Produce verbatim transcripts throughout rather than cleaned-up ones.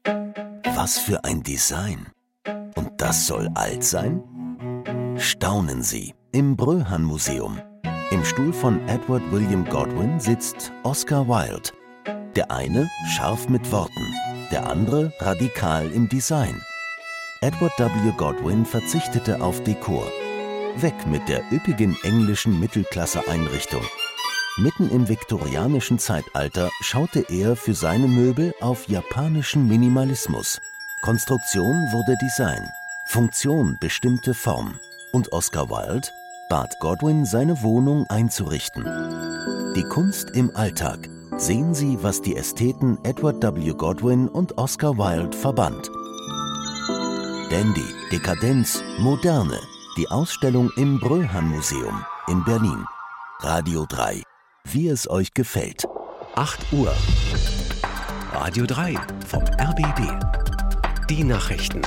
Was für ein Design! Und das soll alt sein? Staunen Sie im Bröhan-Museum. Im Stuhl von Edward William Godwin sitzt Oscar Wilde. Der eine scharf mit Worten, der andere radikal im Design. Edward W. Godwin verzichtete auf Dekor. Weg mit der üppigen englischen Mittelklasse-Einrichtung. Mitten im viktorianischen Zeitalter schaute er für seine Möbel auf japanischen Minimalismus. Konstruktion wurde Design, Funktion bestimmte Form. Und Oscar Wilde bat Godwin, seine Wohnung einzurichten. Die Kunst im Alltag. Sehen Sie, was die Ästheten Edward W. Godwin und Oscar Wilde verband. Dandy, Dekadenz, Moderne. Die Ausstellung im Bröhan-Museum in Berlin. Radio drei. Wie es euch gefällt. acht Uhr. Radio drei vom R B B. Die Nachrichten.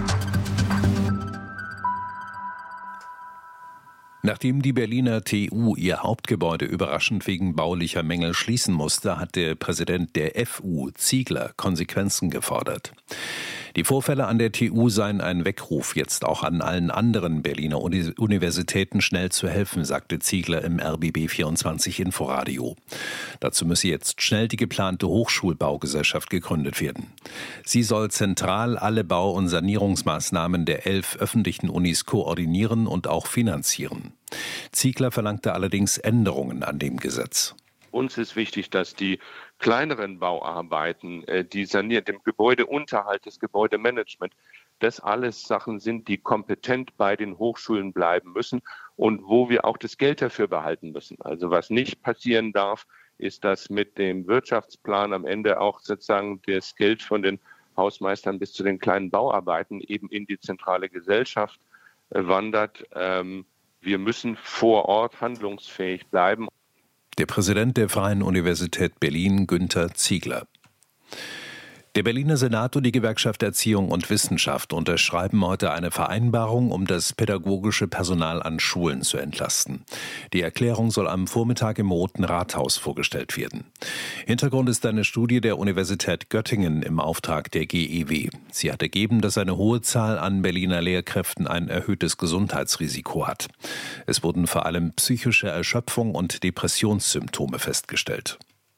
Nachdem die Berliner T U ihr Hauptgebäude überraschend wegen baulicher Mängel schließen musste, hat der Präsident der F U, Ziegler, Konsequenzen gefordert. Die Vorfälle an der T U seien ein Weckruf, jetzt auch an allen anderen Berliner Uni- Universitäten schnell zu helfen, sagte Ziegler im R B B vierundzwanzig Inforadio. Dazu müsse jetzt schnell die geplante Hochschulbaugesellschaft gegründet werden. Sie soll zentral alle Bau- und Sanierungsmaßnahmen der elf öffentlichen Unis koordinieren und auch finanzieren. Ziegler verlangte allerdings Änderungen an dem Gesetz. Uns ist wichtig, dass die kleineren Bauarbeiten, die saniert, dem Gebäudeunterhalt, das Gebäudemanagement, das alles Sachen sind, die kompetent bei den Hochschulen bleiben müssen und wo wir auch das Geld dafür behalten müssen. Also was nicht passieren darf, ist, dass mit dem Wirtschaftsplan am Ende auch sozusagen das Geld von den Hausmeistern bis zu den kleinen Bauarbeiten eben in die zentrale Gesellschaft wandert. Wir müssen vor Ort handlungsfähig bleiben. Der Präsident der Freien Universität Berlin, Günther Ziegler. Der Berliner Senat und die Gewerkschaft Erziehung und Wissenschaft unterschreiben heute eine Vereinbarung, um das pädagogische Personal an Schulen zu entlasten. Die Erklärung soll am Vormittag im Roten Rathaus vorgestellt werden. Hintergrund ist eine Studie der Universität Göttingen im Auftrag der G E W. Sie hat ergeben, dass eine hohe Zahl an Berliner Lehrkräften ein erhöhtes Gesundheitsrisiko hat. Es wurden vor allem psychische Erschöpfung und Depressionssymptome festgestellt.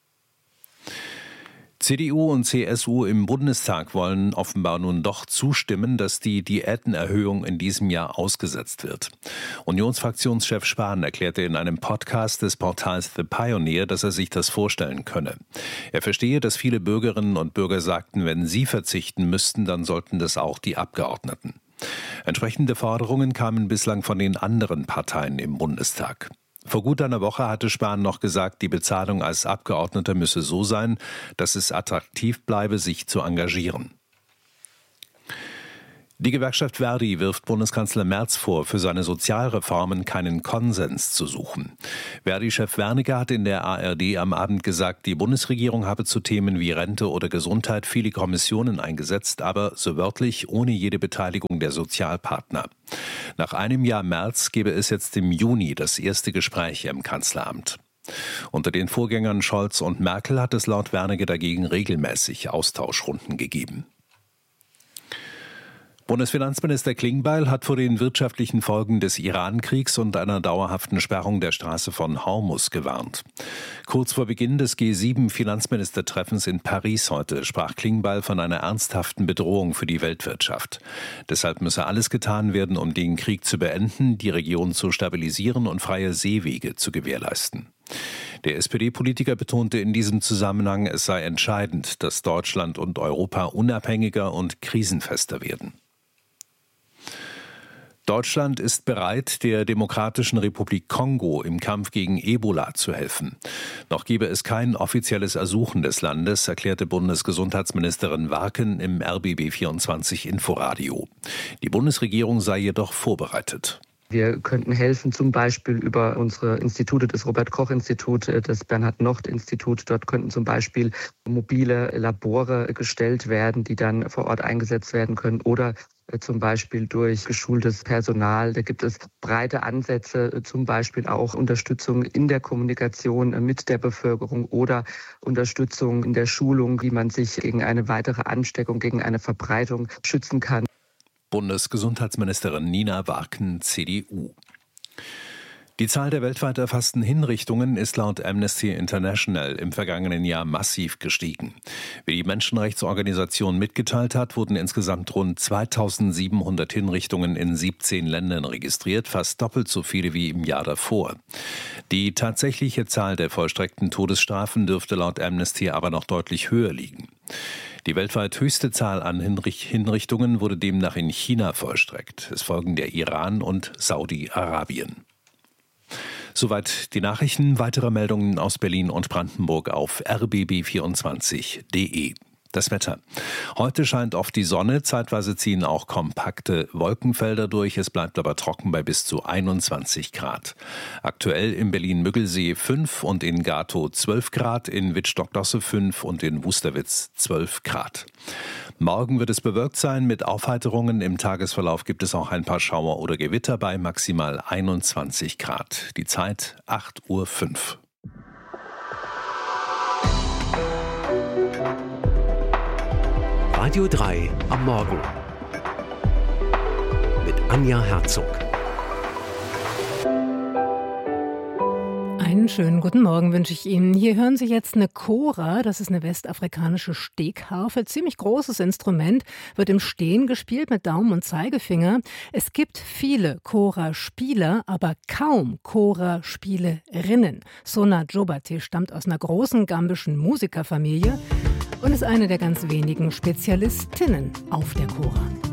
C D U und C S U im Bundestag wollen offenbar nun doch zustimmen, dass die Diätenerhöhung in diesem Jahr ausgesetzt wird. Unionsfraktionschef Spahn erklärte in einem Podcast des Portals The Pioneer, dass er sich das vorstellen könne. Er verstehe, dass viele Bürgerinnen und Bürger sagten, wenn sie verzichten müssten, dann sollten das auch die Abgeordneten. Entsprechende Forderungen kamen bislang von den anderen Parteien im Bundestag. Vor gut einer Woche hatte Spahn noch gesagt, die Bezahlung als Abgeordneter müsse so sein, dass es attraktiv bleibe, sich zu engagieren. Die Gewerkschaft Verdi wirft Bundeskanzler Merz vor, für seine Sozialreformen keinen Konsens zu suchen. Verdi-Chef Wernicke hat in der A R D am Abend gesagt, die Bundesregierung habe zu Themen wie Rente oder Gesundheit viele Kommissionen eingesetzt, aber so wörtlich ohne jede Beteiligung der Sozialpartner. Nach einem Jahr Merz gebe es jetzt im Juni das erste Gespräch im Kanzleramt. Unter den Vorgängern Scholz und Merkel hat es laut Wernicke dagegen regelmäßig Austauschrunden gegeben. Bundesfinanzminister Klingbeil hat vor den wirtschaftlichen Folgen des Iran-Kriegs und einer dauerhaften Sperrung der Straße von Hormuz gewarnt. Kurz vor Beginn des G sieben Finanzministertreffens in Paris heute sprach Klingbeil von einer ernsthaften Bedrohung für die Weltwirtschaft. Deshalb müsse alles getan werden, um den Krieg zu beenden, die Region zu stabilisieren und freie Seewege zu gewährleisten. Der S P D-Politiker betonte in diesem Zusammenhang, es sei entscheidend, dass Deutschland und Europa unabhängiger und krisenfester werden. Deutschland ist bereit, der Demokratischen Republik Kongo im Kampf gegen Ebola zu helfen. Noch gebe es kein offizielles Ersuchen des Landes, erklärte Bundesgesundheitsministerin Warken im R B B vierundzwanzig Inforadio. Die Bundesregierung sei jedoch vorbereitet. Wir könnten helfen, zum Beispiel über unsere Institute, das Robert-Koch-Institut, das Bernhard-Nocht-Institut. Dort könnten zum Beispiel mobile Labore gestellt werden, die dann vor Ort eingesetzt werden können, oder zum Beispiel durch geschultes Personal. Da gibt es breite Ansätze, zum Beispiel auch Unterstützung in der Kommunikation mit der Bevölkerung oder Unterstützung in der Schulung, wie man sich gegen eine weitere Ansteckung, gegen eine Verbreitung schützen kann. Bundesgesundheitsministerin Nina Warken, C D U. Die Zahl der weltweit erfassten Hinrichtungen ist laut Amnesty International im vergangenen Jahr massiv gestiegen. Wie die Menschenrechtsorganisation mitgeteilt hat, wurden insgesamt rund zweitausendsiebenhundert Hinrichtungen in siebzehn Ländern registriert, fast doppelt so viele wie im Jahr davor. Die tatsächliche Zahl der vollstreckten Todesstrafen dürfte laut Amnesty aber noch deutlich höher liegen. Die weltweit höchste Zahl an Hinrichtungen wurde demnach in China vollstreckt. Es folgen der Iran und Saudi-Arabien. Soweit die Nachrichten. Weitere Meldungen aus Berlin und Brandenburg auf r b b vierundzwanzig punkt d e. Das Wetter. Heute scheint oft die Sonne, zeitweise ziehen auch kompakte Wolkenfelder durch. Es bleibt aber trocken bei bis zu einundzwanzig Grad. Aktuell in Berlin-Müggelsee fünf und in Gatow zwölf Grad, in Wittstock-Dosse fünf und in Wusterwitz zwölf Grad. Morgen wird es bewölkt sein mit Aufheiterungen. Im Tagesverlauf gibt es auch ein paar Schauer oder Gewitter bei maximal einundzwanzig Grad. Die Zeit acht Uhr fünf. Radio drei am Morgen mit Anja Herzog. Einen schönen guten Morgen wünsche ich Ihnen. Hier hören Sie jetzt eine Kora, das ist eine westafrikanische Stegharfe. Ziemlich großes Instrument, wird im Stehen gespielt mit Daumen und Zeigefinger. Es gibt viele Kora-Spieler, aber kaum Kora-Spielerinnen. Sona Jobate stammt aus einer großen gambischen Musikerfamilie und ist eine der ganz wenigen Spezialistinnen auf der Kora.